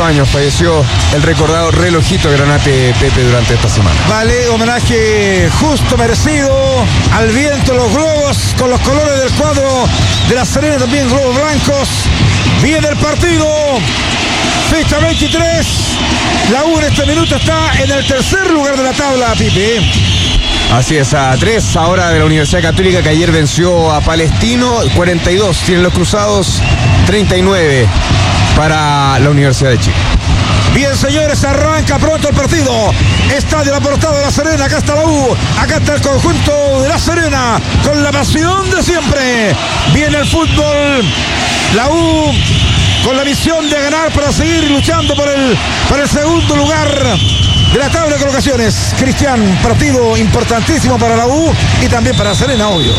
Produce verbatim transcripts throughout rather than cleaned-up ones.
años falleció el recordado relojito Granate Pepe durante esta semana. Vale, homenaje justo, merecido, al viento, los globos, con los colores del cuadro de La Serena, también globos blancos. Viene el partido, fecha veintitrés, la U en este minuto está en el tercer lugar de la tabla, Pipe. Así es, a tres ahora de la Universidad Católica, que ayer venció a Palestino, cuarenta y dos tienen los cruzados, treinta y nueve para la Universidad de Chile. Bien, señores, arranca pronto el partido. Estadio La Portada de La Serena, acá está la U, acá está el conjunto de La Serena, con la pasión de siempre. Viene el fútbol, la U con la misión de ganar para seguir luchando por el, por el segundo lugar de la tabla de colocaciones. Cristian, partido importantísimo para la U y también para La Serena, obvio.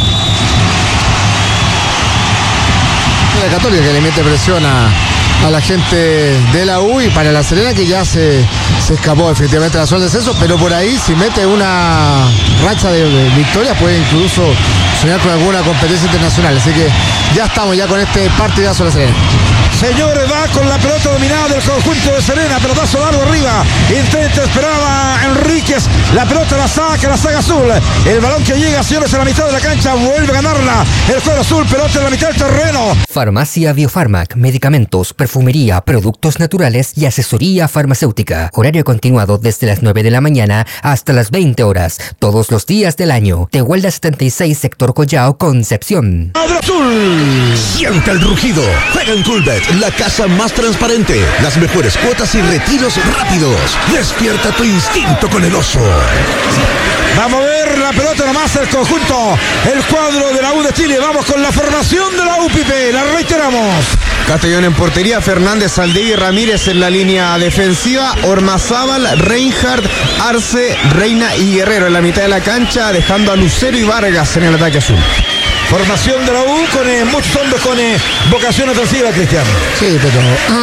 La Católica, que le mete presión a, a la gente de la U, y para La Serena, que ya se, se escapó efectivamente de la zona de descenso, pero por ahí si mete una racha de, de victorias puede incluso soñar con alguna competencia internacional. Así que ya estamos ya con este partidazo de La Serena. Señores, va con la pelota dominada del conjunto de Serena, pelotazo largo arriba, intenta, esperaba Enríquez, la pelota la saca, la saga azul, el balón que llega, señores, a la mitad de la cancha, vuelve a ganarla el cuadro azul, pelota en la mitad del terreno. Farmacia Biofarmac, medicamentos, perfumería, productos naturales y asesoría farmacéutica. Horario continuado desde las nueve de la mañana hasta las veinte horas, todos los días del año. Tehuelda setenta y seis, sector Collao, Concepción. Azul. Siente el rugido, juega en Coolbet, la casa más transparente, las mejores cuotas y retiros rápidos. Despierta tu instinto con el oso. Vamos a ver la pelota nomás, el conjunto, el cuadro de la U de Chile. Vamos con la formación de la U, Pipe, la reiteramos. Castellón en portería, Fernández, Aldegui, Ramírez en la línea defensiva, Ormazábal, Reinhardt, Arce, Reina y Guerrero en la mitad de la cancha, dejando a Lucero y Vargas en el ataque azul. Formación de la U con eh, muchos hombres con eh, vocación ofensiva, Cristian. Sí, pero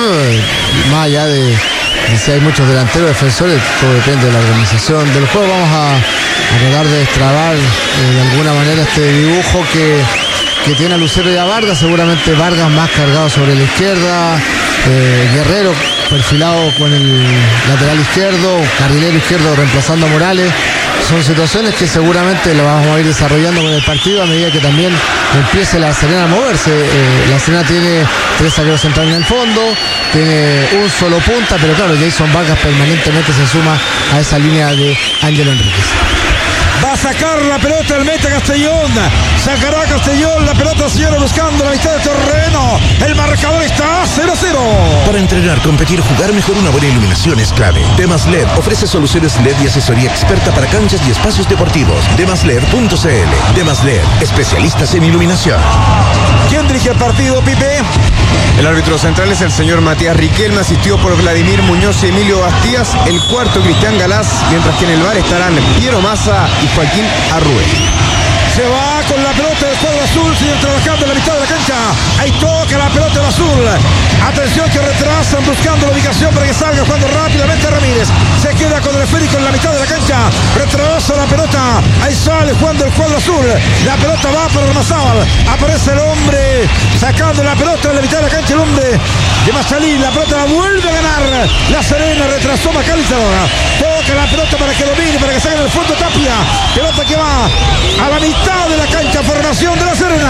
uh, más allá de, de si hay muchos delanteros, defensores, todo depende de la organización del juego. Vamos a, a tratar de destrabar eh, de alguna manera este dibujo que, que tiene a Lucero y a Vargas. Seguramente Vargas más cargado sobre la izquierda, eh, Guerrero perfilado con el lateral izquierdo, carrilero izquierdo reemplazando a Morales. Son situaciones que seguramente lo vamos a ir desarrollando con el partido a medida que también empiece La Serena a moverse. Eh, La Serena tiene tres zagueros centrales en el fondo, tiene un solo punta, pero claro, Jason Vargas permanentemente se suma a esa línea de Ángel Enríquez. Va a sacar la pelota el meta Castellón. Sacará Castellón la pelota, señores, buscando la mitad del terreno. El marcador está cero a cero. Para entrenar, competir, jugar mejor, una buena iluminación es clave. Demas L E D ofrece soluciones L E D y asesoría experta para canchas y espacios deportivos. demas led punto c l. Demas L E D, especialistas en iluminación. ¿Quién dirige el partido, Pipe? El árbitro central es el señor Matías Riquelme, asistido por Vladimir Muñoz y Emilio Bastías. El cuarto, Cristian Galás, mientras que en el bar estarán Piero Massa y Joaquín Arrué. Se va con la pelota del cuadro azul, sigue trabajando en la mitad de la cancha. Ahí toca la pelota del azul. Atención que retrasan buscando la ubicación para que salga jugando rápidamente Ramírez. Se queda con el esférico en la mitad de la cancha. Retrasa la pelota. Ahí sale jugando el cuadro azul. La pelota va para Ormazábal. Aparece el hombre sacando la pelota en la mitad de la cancha. El hombre de Machalí. La pelota la vuelve a ganar La Serena. Retrasó Macalister. Toca la pelota para que domine, para que salga en el fondo Tapia. Pelota que va a la mitad de la cancha, formación de La Serena.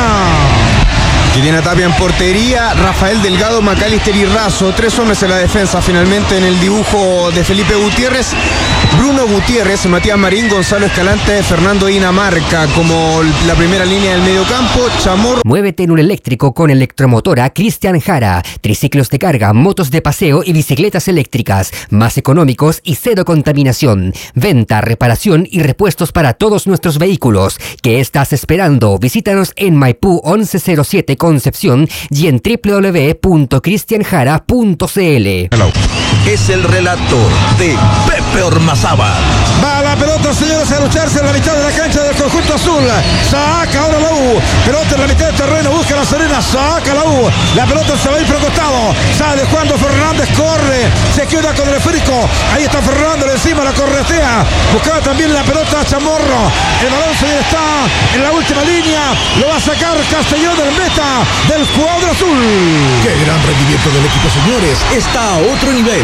Que tiene a Tapia en portería, Rafael Delgado, Macalister y Razo. Tres hombres en la defensa finalmente en el dibujo de Felipe Gutiérrez. Bruno Gutiérrez, Matías Marín, Gonzalo Escalante, Fernando Dinamarca como la primera línea del mediocampo. Chamorro. Muévete en un eléctrico con Electromotora Cristian Jara. Triciclos de carga, motos de paseo y bicicletas eléctricas. Más económicos y cero contaminación. Venta, reparación y repuestos para todos nuestros vehículos. ¿Qué estás esperando? Visítanos en Maipú once cero siete Concepción y en doble u doble u doble u punto cristian jara punto c l. Es el relato de Pepe Ormazábal. Va la pelota, señores, a lucharse en la mitad de la cancha del conjunto azul. Saca ahora la U. Pelota en la mitad del terreno, busca La Serena, saca la U. La pelota se va a ir por costado. Sale Juan Fernández, corre, se queda con el esférico. Ahí está Fernández encima, la corretea. Buscaba también la pelota a Chamorro. El balón se está en la última línea. Lo va a sacar Castellón del meta del cuadro azul. ¡Qué gran rendimiento del equipo, señores! Está a otro nivel.